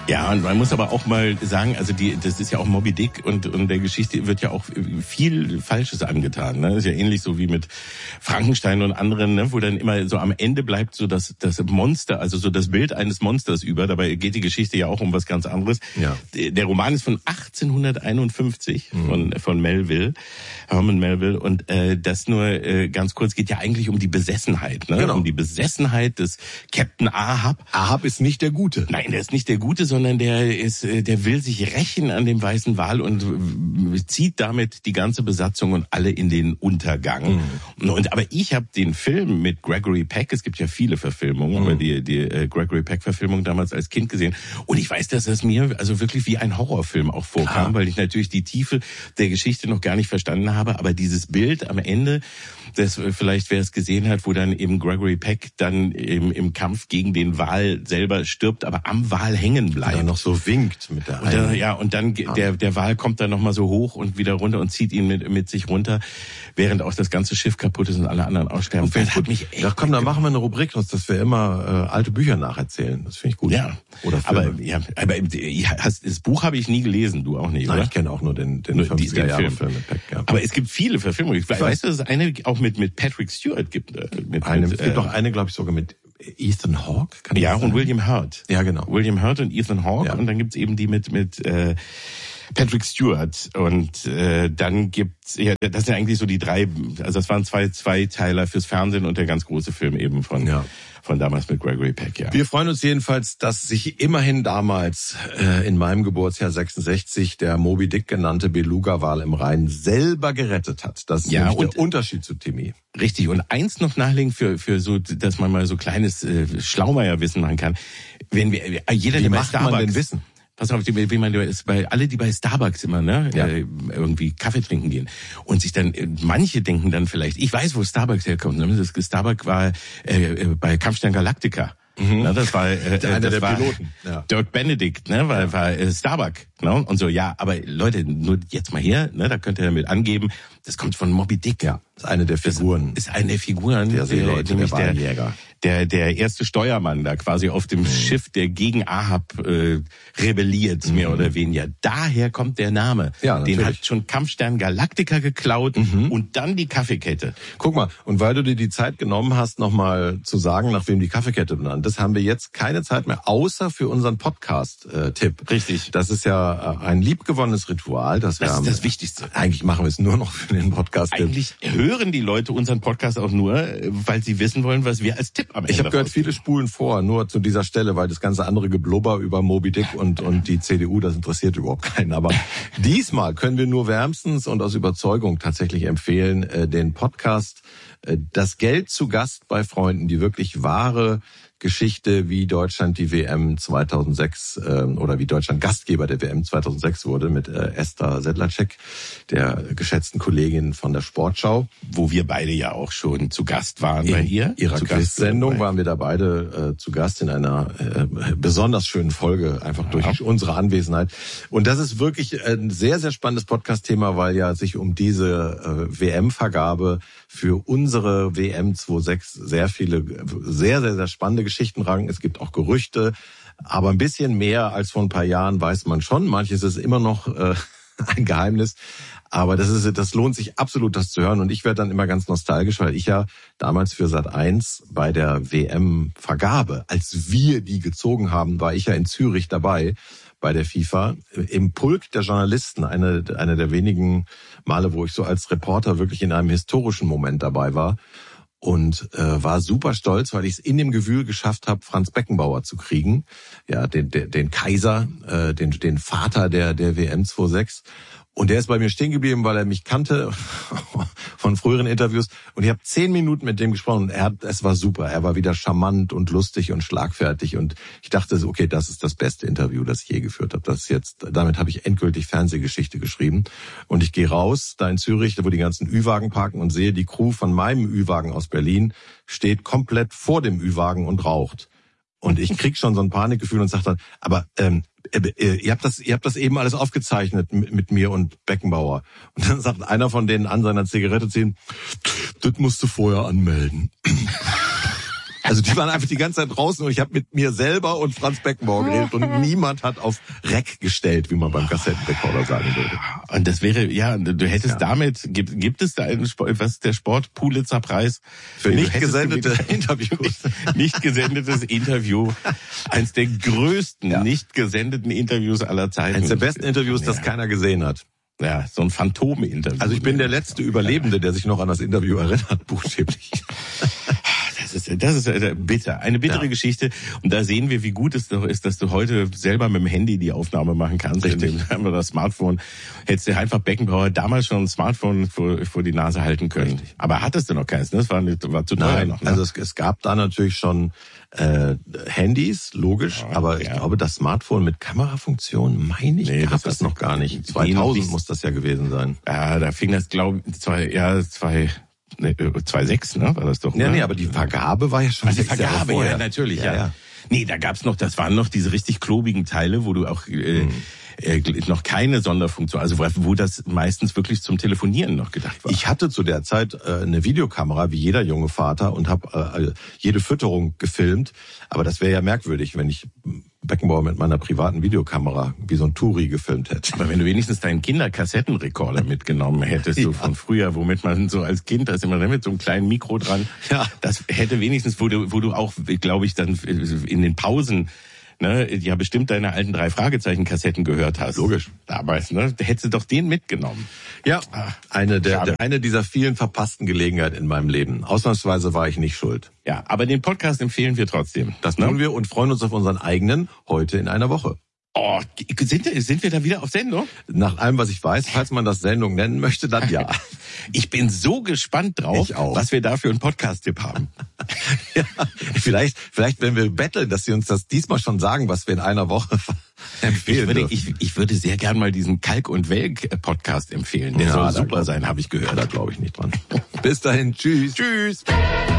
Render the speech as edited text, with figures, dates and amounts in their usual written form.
Ja, und man muss aber auch mal sagen, also das ist ja auch Moby Dick und der Geschichte wird ja auch viel Falsches angetan. Ne? Das ist ja ähnlich so wie mit Frankenstein und anderen, ne? Wo dann immer so am Ende bleibt so das Monster, also so das Bild eines Monsters über. Dabei geht die Geschichte ja auch um was ganz anderes. Ja. Der Roman ist von 1851 von Melville, Herman Melville, und das nur ganz kurz geht ja eigentlich um die Besessenheit, ne? Genau. Um die Besessenheit des Captain Ahab. Ahab ist nicht der Gute. Nein, der ist nicht der Gute, sondern der will sich rächen an dem Weißen Wal und zieht damit die ganze Besatzung und alle in den Untergang. Aber ich habe den Film mit Gregory Peck, es gibt ja viele Verfilmungen, aber die Gregory Peck-Verfilmung damals als Kind gesehen. Und ich weiß, dass das mir also wirklich wie ein Horrorfilm auch vorkam, weil ich natürlich die Tiefe der Geschichte noch gar nicht verstanden habe. Aber dieses Bild am Ende, das vielleicht wer es gesehen hat, wo dann eben Gregory Peck dann im Kampf gegen den Wal selber stirbt, aber am Wal hängen bleibt. Und dann noch so winkt mit der einen. Und dann der Wal kommt dann nochmal so hoch und wieder runter und zieht ihn mit sich runter, während auch das ganze Schiff kaputt ist und alle anderen aussterben. Das hat mich echt. Ja, komm, dann machen wir eine Rubrik, dass wir immer alte Bücher nacherzählen. Das finde ich gut. Ja. Oder Filme. Aber das Buch habe ich nie gelesen, du auch nicht, oder? Nein, ich kenne auch nur den 50er-Jahre-Film mit Peck. Ja. Aber es gibt viele Verfilmungen. Ich weiß, dass es eine auch mit Patrick Stewart gibt. Es gibt noch eine, glaube ich, sogar mit Ethan Hawke. Ja, und William Hurt. Ja, genau. William Hurt und Ethan Hawke. Ja. Und dann gibt's eben die mit Patrick Stewart. Und dann gibt's, ja, das sind eigentlich so die drei, also das waren zwei Teiler fürs Fernsehen und der ganz große Film eben von damals mit Gregory Peck, ja. Wir freuen uns jedenfalls, dass sich immerhin damals in meinem Geburtsjahr 66 der Moby Dick genannte Beluga-Wal im Rhein selber gerettet hat. Das ist nämlich der Unterschied zu Timmy. Richtig. Und eins noch nachlegen für so, dass man mal so kleines Schlaumeierwissen machen kann. Wenn wir jeder, der bei Starbucks, man denn wissen? Pass auf, wie man ist bei alle, die bei Starbucks immer, ne, irgendwie Kaffee trinken gehen und sich dann, manche denken dann vielleicht, ich weiß, wo Starbucks herkommt. Ne? Das Starbucks war bei Kampfstern Galactica. Na, das war einer der Piloten. Ja. Dirk Benedict, ne, war Starbuck, ne? Und so, ja, aber Leute, nur jetzt mal her, ne, da könnt ihr damit angeben, das kommt von Moby Dick. Ja, ist eine der Figuren. Ist eine der Figuren, der Seeleute, nämlich der Waljäger. Der erste Steuermann da quasi auf dem Schiff, der gegen Ahab rebelliert, mehr oder weniger. Daher kommt der Name. Ja, den hat schon Kampfstern Galactica geklaut und dann die Kaffeekette. Guck mal, und weil du dir die Zeit genommen hast, nochmal zu sagen, nach wem die Kaffeekette benannt ist, haben wir jetzt keine Zeit mehr, außer für unseren Podcast-Tipp. Richtig. Das ist ja ein liebgewonnenes Ritual. Das ist das Wichtigste. Eigentlich machen wir es nur noch für den Podcast-Tipp. Eigentlich hören die Leute unseren Podcast auch nur, weil sie wissen wollen, was wir als Tipp am Ende. Ich habe gehört, viele spulen vor, nur zu dieser Stelle, weil das ganze andere Geblubber über Moby Dick und die CDU, das interessiert überhaupt keinen. Aber diesmal können wir nur wärmstens und aus Überzeugung tatsächlich empfehlen, den Podcast Das Geld zu Gast bei Freunden, die wirklich wahre Geschichte, wie Deutschland die WM 2006 oder wie Deutschland Gastgeber der WM 2006 wurde mit Esther Sedlacek, der geschätzten Kollegin von der Sportschau. Wo wir beide ja auch schon zu Gast waren bei ihr. Ihrer Quiz-Sendung waren wir da beide zu Gast in einer besonders schönen Folge, einfach durch unsere Anwesenheit. Und das ist wirklich ein sehr, sehr spannendes Podcast-Thema, weil ja sich um diese WM-Vergabe für unsere WM 2006 sehr viele, sehr, sehr, sehr spannende Geschichten ranken. Es gibt auch Gerüchte, aber ein bisschen mehr als vor ein paar Jahren weiß man schon. Manches ist immer noch ein Geheimnis, aber das lohnt sich absolut, das zu hören. Und ich werde dann immer ganz nostalgisch, weil ich ja damals für Sat.1 bei der WM-Vergabe, als wir die gezogen haben, war ich ja in Zürich dabei bei der FIFA im Pulk der Journalisten, eine der wenigen Male, wo ich so als Reporter wirklich in einem historischen Moment dabei war. Und war super stolz, weil ich es in dem Gewühl geschafft habe, Franz Beckenbauer zu kriegen, ja, den Kaiser, den Vater der WM 2006. Und der ist bei mir stehen geblieben, weil er mich kannte von früheren Interviews. Und ich habe 10 Minuten mit dem gesprochen. Und es war super. Er war wieder charmant und lustig und schlagfertig. Und ich dachte, okay, das ist das beste Interview, das ich je geführt habe. Damit habe ich endgültig Fernsehgeschichte geschrieben. Und ich gehe raus, da in Zürich, wo die ganzen Ü-Wagen parken, und sehe, die Crew von meinem Ü-Wagen aus Berlin steht komplett vor dem Ü-Wagen und raucht. Und ich krieg schon so ein Panikgefühl und sag dann, aber ihr habt das eben alles aufgezeichnet mit mir und Beckenbauer. Und dann sagt einer von denen an seiner Zigarette ziehen, das musst du vorher anmelden. Also die waren einfach die ganze Zeit draußen und ich habe mit mir selber und Franz Beckenbauer geredet und niemand hat auf Rec gestellt, wie man beim Kassettenrekorder sagen würde. Und das wäre, du hättest damit, gibt es da einen der Sport-Pulitzer-Preis? Für nicht gesendete Interviews. Nicht gesendetes Interview. Eins der größten nicht gesendeten Interviews aller Zeiten. Eines der besten Interviews, das keiner gesehen hat. Ja, so ein Phantom-Interview. Also ich bin der letzte Überlebende, der sich noch an das Interview erinnert, buchstäblich. Das ist bitter. Eine bittere Geschichte. Und da sehen wir, wie gut es doch ist, dass du heute selber mit dem Handy die Aufnahme machen kannst. Richtig. Haben wir das Smartphone. Hättest du einfach Beckenbauer damals schon ein Smartphone vor die Nase halten können. Richtig. Aber hattest du noch keins, ne? Das war zu teuer noch. Ne? Also es gab da natürlich schon Handys, logisch, aber ich glaube, das Smartphone mit Kamerafunktion, gab es noch gar nicht. 2000 muss das ja gewesen sein. Ja, da fing das, glaube ich, 2.6, ne? War das doch? Ja, aber die Vergabe war ja schon. Die Vergabe, ja, natürlich, ja. Nee, da gab's noch, das waren noch diese richtig klobigen Teile, wo du auch noch keine Sonderfunktion, also wo das meistens wirklich zum Telefonieren noch gedacht war. Ich hatte zu der Zeit eine Videokamera, wie jeder junge Vater, und habe jede Fütterung gefilmt. Aber das wäre ja merkwürdig, wenn ich Beckenbauer mit meiner privaten Videokamera wie so ein Touri gefilmt hätte. Aber wenn du wenigstens deinen Kinderkassettenrekorder mitgenommen hättest, so von früher, womit man so als Kind, da ist immer mit so einem kleinen Mikro dran, das hätte wenigstens, wo du auch, glaube ich, dann in den Pausen ja bestimmt deine alten 3 Fragezeichen-Kassetten gehört hast. Logisch. Damals, da hättest du doch den mitgenommen. Ja, eine dieser vielen verpassten Gelegenheiten in meinem Leben. Ausnahmsweise war ich nicht schuld. Ja, aber den Podcast empfehlen wir trotzdem. Das tun wir und freuen uns auf unseren eigenen heute in einer Woche. Oh, sind wir da wieder auf Sendung? Nach allem, was ich weiß, falls man das Sendung nennen möchte, dann ja. Ich bin so gespannt drauf, was wir da für einen Podcast-Tipp haben. Ja, vielleicht, wenn wir betteln, dass sie uns das diesmal schon sagen, was wir in einer Woche empfehlen. Ich würde sehr gern mal diesen Kalk und Welk-Podcast empfehlen. Der soll super sein, habe ich gehört. Da glaube ich nicht dran. Bis dahin, tschüss. Tschüss.